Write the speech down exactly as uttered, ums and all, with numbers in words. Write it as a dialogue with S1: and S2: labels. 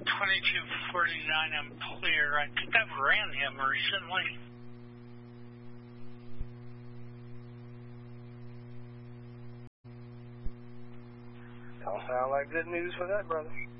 S1: twenty-two forty-nine, I'm clear. I think I've ran him recently.
S2: Don't sound like good news for that, brother.